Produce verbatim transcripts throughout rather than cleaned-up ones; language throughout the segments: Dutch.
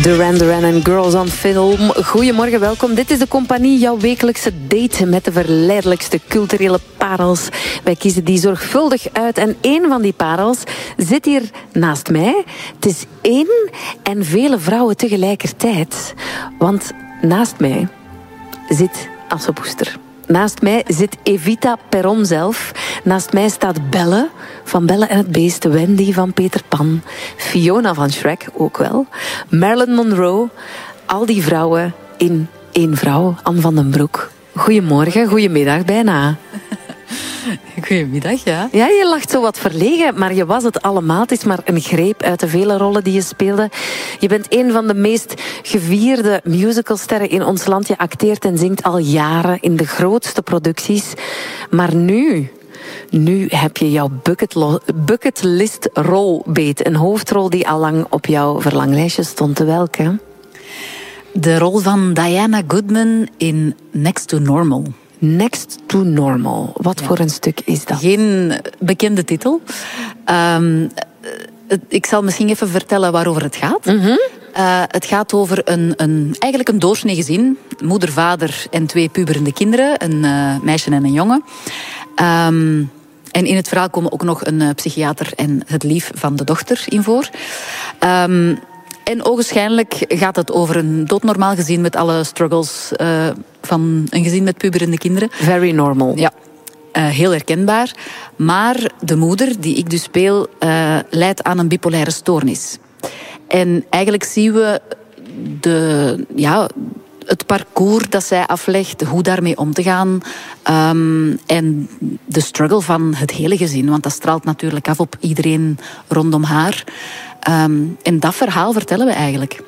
Duran Duran en Girls on Film. Goedemorgen, welkom. Dit is De Compagnie, jouw wekelijkse date met de verleidelijkste culturele parels. Wij kiezen die zorgvuldig uit en één van die parels zit hier naast mij. Het is één en vele vrouwen tegelijkertijd. Want naast mij zit Assepoester. Naast mij zit Evita Perron zelf. Naast mij staat Belle van Belle en het Beest. Wendy van Peter Pan. Fiona van Shrek, ook wel. Marilyn Monroe. Al die vrouwen in één vrouw. Anne van den Broek. Goedemorgen, goedemiddag bijna. Goedemiddag, ja. Ja, je lacht zo wat verlegen, maar je was het allemaal. Het is maar een greep uit de vele rollen die je speelde. Je bent een van de meest gevierde musicalsterren in ons land. Je acteert en zingt al jaren in de grootste producties. Maar nu... Nu heb je jouw bucketlo- bucketlist-rol beet. Een hoofdrol die al lang op jouw verlanglijstje stond. Welke? De rol van Diana Goodman in Next to Normal. Next to Normal. Wat ja. voor een stuk is dat? Geen bekende titel. Um, ik zal misschien even vertellen waarover het gaat. Mm-hmm. Uh, het gaat over een, een, eigenlijk een doorsnee gezin. Moeder, vader en twee puberende kinderen. Een uh, meisje en een jongen. Um, en in het verhaal komen ook nog een uh, psychiater en het lief van de dochter in voor. Um, en ogenschijnlijk gaat het over een doodnormaal gezin met alle struggles uh, van een gezin met puberende kinderen. Very normal. Ja, uh, heel herkenbaar. Maar de moeder, die ik dus speel, uh, lijdt aan een bipolaire stoornis. En eigenlijk zien we de... Ja, het parcours dat zij aflegt, hoe daarmee om te gaan. Um, en de struggle van het hele gezin. Want dat straalt natuurlijk af op iedereen rondom haar. Um, en dat verhaal vertellen we eigenlijk.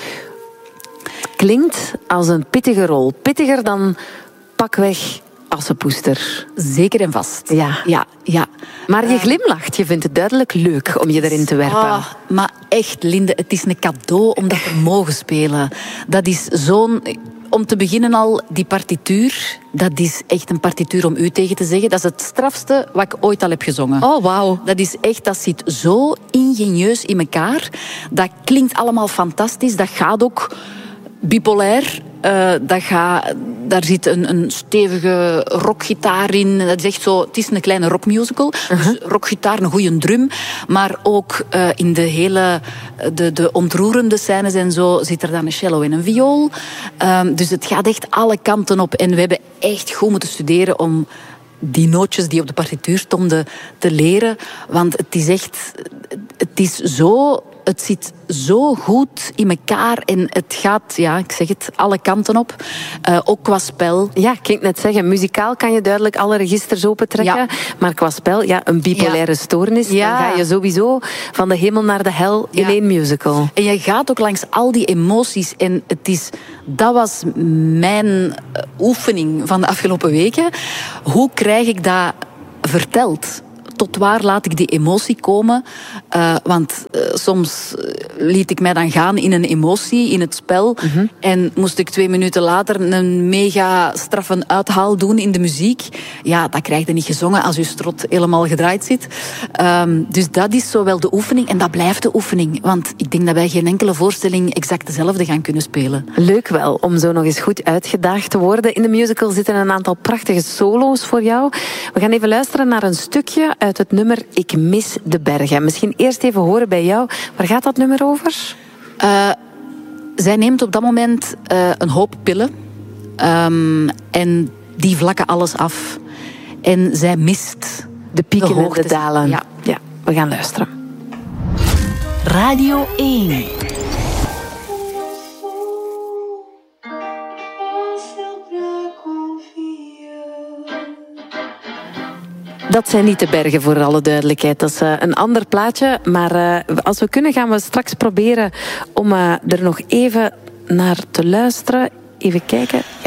Klinkt als een pittige rol. Pittiger dan pakweg Assepoester. Zeker en vast. Ja. Ja, ja. Maar je glimlacht. Je vindt het duidelijk leuk om je erin te werpen. Ah, maar echt, Linde, het is een cadeau om dat te mogen spelen. Dat is zo'n... Om te beginnen al, die partituur, dat is echt een partituur om u tegen te zeggen. Dat is het strafste wat ik ooit al heb gezongen. Oh, wauw. Dat is echt, dat zit zo ingenieus in elkaar. Dat klinkt allemaal fantastisch. Dat gaat ook bipolair. Uh, dat gaat, daar zit een, een stevige rockgitaar in. Dat is echt zo, het is een kleine rockmusical. Uh-huh. Dus rockgitaar, een goede drum. Maar ook uh, in de hele de, de ontroerende scènes en zo zit er dan een cello en een viool. Um, dus het gaat echt alle kanten op. En we hebben echt goed moeten studeren om die nootjes die op de partituur stonden te leren. Want het is echt... Het is zo... Het zit zo goed in elkaar en het gaat, ja, ik zeg het, alle kanten op. Uh, ook qua spel. Ja, ik ging net zeggen, muzikaal kan je duidelijk alle registers opentrekken. Ja. Maar qua spel, ja, een bipolaire ja. stoornis, ja. dan ga je sowieso van de hemel naar de hel in ja. één musical. En je gaat ook langs al die emoties. En het is, dat was mijn oefening van de afgelopen weken. Hoe krijg ik dat verteld? Tot waar laat ik die emotie komen? Uh, want uh, soms liet ik mij dan gaan in een emotie, in het spel. Mm-hmm. En moest ik twee minuten later een mega straffe uithaal doen in de muziek. Ja, dat krijg je niet gezongen als je strot helemaal gedraaid zit. Um, dus dat is zo wel de oefening. En dat blijft de oefening. Want ik denk dat wij geen enkele voorstelling exact dezelfde gaan kunnen spelen. Leuk wel, om zo nog eens goed uitgedaagd te worden. In de musical zitten een aantal prachtige solo's voor jou. We gaan even luisteren naar een stukje uit het nummer Ik mis de bergen. Misschien eerst even horen bij jou. Waar gaat dat nummer over? Uh, zij neemt op dat moment uh, een hoop pillen. Um, en die vlakken alles af. En zij mist de pieken de en de dalen. Ja. ja, we gaan luisteren. Radio één. Dat zijn niet de bergen, voor alle duidelijkheid. Dat is uh, een ander plaatje. Maar uh, als we kunnen, gaan we straks proberen om uh, er nog even naar te luisteren. Even kijken.